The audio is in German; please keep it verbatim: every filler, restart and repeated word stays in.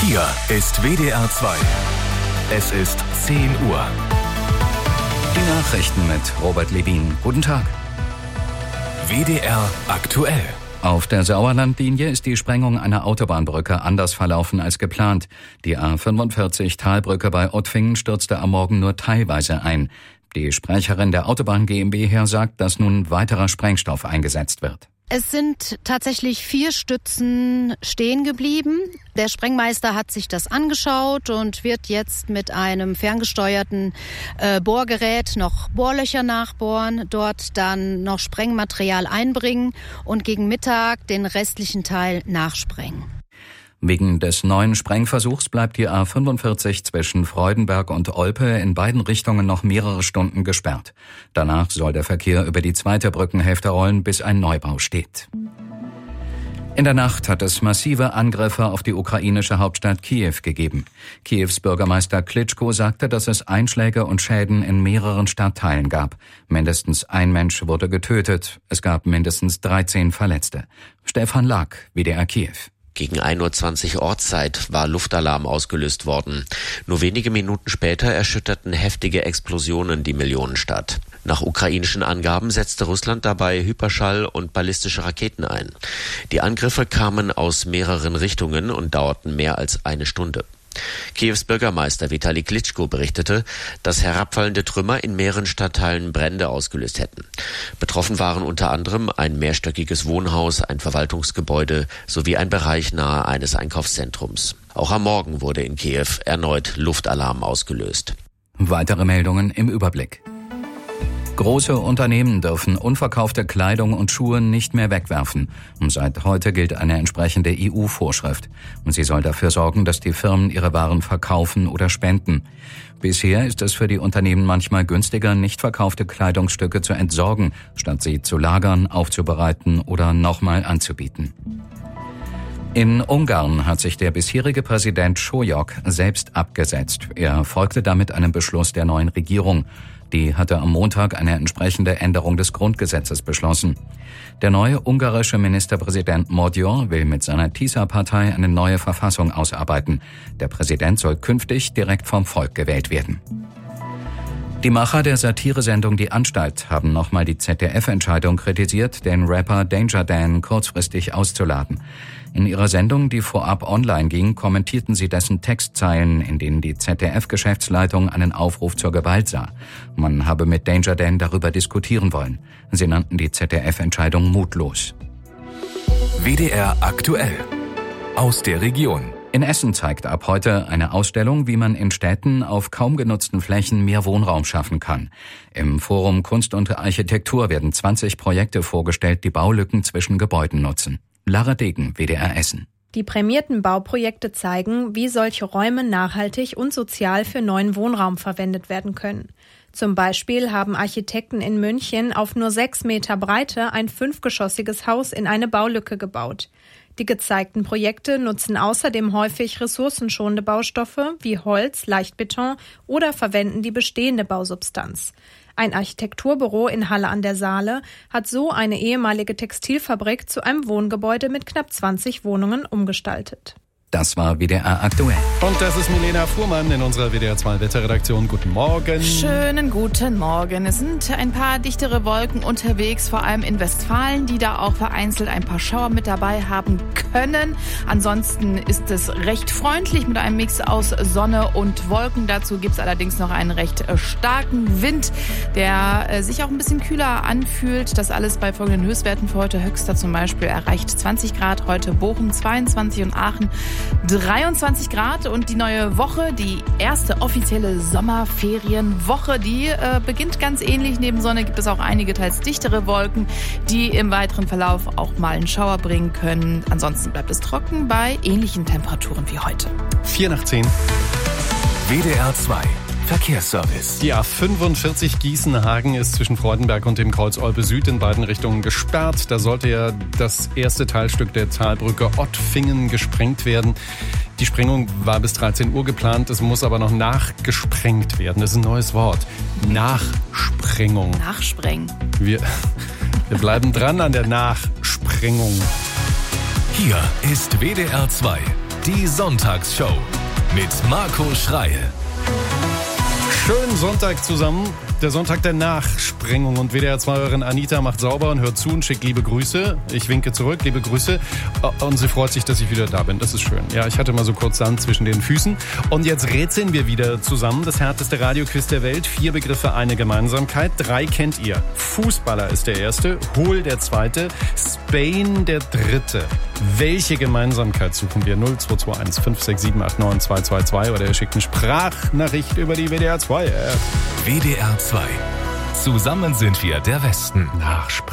Hier ist W D R zwei. Es ist zehn Uhr. Die Nachrichten mit Robert Levin. Guten Tag. W D R aktuell. Auf der Sauerlandlinie ist die Sprengung einer Autobahnbrücke anders verlaufen als geplant. Die A fünfundvierzig Talbrücke bei Ottfingen stürzte am Morgen nur teilweise ein. Die Sprecherin der Autobahn GmbH sagt, dass nun weiterer Sprengstoff eingesetzt wird. Es sind tatsächlich vier Stützen stehen geblieben. Der Sprengmeister hat sich das angeschaut und wird jetzt mit einem ferngesteuerten äh, Bohrgerät noch Bohrlöcher nachbohren, dort dann noch Sprengmaterial einbringen und gegen Mittag den restlichen Teil nachsprengen. Wegen des neuen Sprengversuchs bleibt die A fünfundvierzig zwischen Freudenberg und Olpe in beiden Richtungen noch mehrere Stunden gesperrt. Danach soll der Verkehr über die zweite Brückenhälfte rollen, bis ein Neubau steht. In der Nacht hat es massive Angriffe auf die ukrainische Hauptstadt Kiew gegeben. Kiews Bürgermeister Klitschko sagte, dass es Einschläge und Schäden in mehreren Stadtteilen gab. Mindestens ein Mensch wurde getötet. Es gab mindestens dreizehn Verletzte. Stefan Lack, W D R Kiew. Gegen ein Uhr zwanzig Ortszeit war Luftalarm ausgelöst worden. Nur wenige Minuten später erschütterten heftige Explosionen die Millionenstadt. Nach ukrainischen Angaben setzte Russland dabei Hyperschall- und ballistische Raketen ein. Die Angriffe kamen aus mehreren Richtungen und dauerten mehr als eine Stunde. Kiews Bürgermeister Vitali Klitschko berichtete, dass herabfallende Trümmer in mehreren Stadtteilen Brände ausgelöst hätten. Betroffen waren unter anderem ein mehrstöckiges Wohnhaus, ein Verwaltungsgebäude sowie ein Bereich nahe eines Einkaufszentrums. Auch am Morgen wurde in Kiew erneut Luftalarm ausgelöst. Weitere Meldungen im Überblick. Große Unternehmen dürfen unverkaufte Kleidung und Schuhe nicht mehr wegwerfen. Seit heute gilt eine entsprechende E U-Vorschrift. Sie soll dafür sorgen, dass die Firmen ihre Waren verkaufen oder spenden. Bisher ist es für die Unternehmen manchmal günstiger, nicht verkaufte Kleidungsstücke zu entsorgen, statt sie zu lagern, aufzubereiten oder nochmal anzubieten. In Ungarn hat sich der bisherige Präsident Sólyom selbst abgesetzt. Er folgte damit einem Beschluss der neuen Regierung. Die hatte am Montag eine entsprechende Änderung des Grundgesetzes beschlossen. Der neue ungarische Ministerpräsident Magyar will mit seiner TISA-Partei eine neue Verfassung ausarbeiten. Der Präsident soll künftig direkt vom Volk gewählt werden. Die Macher der Satiresendung Die Anstalt haben nochmal die Z D F-Entscheidung kritisiert, den Rapper Danger Dan kurzfristig auszuladen. In ihrer Sendung, die vorab online ging, kommentierten sie dessen Textzeilen, in denen die Z D F-Geschäftsleitung einen Aufruf zur Gewalt sah. Man habe mit Danger Dan darüber diskutieren wollen. Sie nannten die Z D F-Entscheidung mutlos. W D R aktuell. Aus der Region. In Essen zeigt ab heute eine Ausstellung, wie man in Städten auf kaum genutzten Flächen mehr Wohnraum schaffen kann. Im Forum Kunst und Architektur werden zwanzig Projekte vorgestellt, die Baulücken zwischen Gebäuden nutzen. Lara Degen, W D R Essen. Die prämierten Bauprojekte zeigen, wie solche Räume nachhaltig und sozial für neuen Wohnraum verwendet werden können. Zum Beispiel haben Architekten in München auf nur sechs Meter Breite ein fünfgeschossiges Haus in eine Baulücke gebaut. Die gezeigten Projekte nutzen außerdem häufig ressourcenschonende Baustoffe wie Holz, Leichtbeton oder verwenden die bestehende Bausubstanz. Ein Architekturbüro in Halle an der Saale hat so eine ehemalige Textilfabrik zu einem Wohngebäude mit knapp zwanzig Wohnungen umgestaltet. Das war W D R aktuell. Und das ist Milena Fuhrmann in unserer W D R zwei Wetterredaktion. Guten Morgen. Schönen guten Morgen. Es sind ein paar dichtere Wolken unterwegs, vor allem in Westfalen, die da auch vereinzelt ein paar Schauer mit dabei haben können. Ansonsten ist es recht freundlich mit einem Mix aus Sonne und Wolken. Dazu gibt es allerdings noch einen recht starken Wind, der sich auch ein bisschen kühler anfühlt. Das alles bei folgenden Höchstwerten für heute. Höchster zum Beispiel erreicht zwanzig Grad, heute Bochum zweiundzwanzig und Aachen dreiundzwanzig Grad. Und die neue Woche, die erste offizielle Sommerferienwoche, die äh, beginnt ganz ähnlich. Neben Sonne gibt es auch einige teils dichtere Wolken, die im weiteren Verlauf auch mal einen Schauer bringen können. Ansonsten bleibt es trocken bei ähnlichen Temperaturen wie heute. Vier nach zehn. W D R zwei. Verkehrsservice. Die A fünfundvierzig Gießen-Hagen ist zwischen Freudenberg und dem Kreuz Olpe Süd in beiden Richtungen gesperrt. Da sollte ja das erste Teilstück der Talbrücke Ottfingen gesprengt werden. Die Sprengung war bis dreizehn Uhr geplant, es muss aber noch nachgesprengt werden. Das ist ein neues Wort. Nachsprengung. Nachsprengen. Wir, wir bleiben dran an der Nachsprengung. Hier ist W D R zwei. Die Sonntagsshow mit Marco Schreil. Schönen Sonntag zusammen. Der Sonntag der Nachsprengung und W D R zwei-Hörerin Anita macht sauber und hört zu und schickt liebe Grüße. Ich winke zurück, liebe Grüße. Und sie freut sich, dass ich wieder da bin. Das ist schön. Ja, ich hatte mal so kurz Sand zwischen den Füßen. Und jetzt rätseln wir wieder zusammen. Das härteste Radioquiz der Welt. Vier Begriffe, eine Gemeinsamkeit. Drei kennt ihr. Fußballer ist der erste, Hohl der zweite, Spain der dritte. Welche Gemeinsamkeit suchen wir? null zwei zwei eins fünf sechs sieben acht neun zwei zwei zwei oder ihr schickt eine Sprachnachricht über die W D R zwei App. W D R zwei. Zusammen sind wir der Westen. Nachsprengung.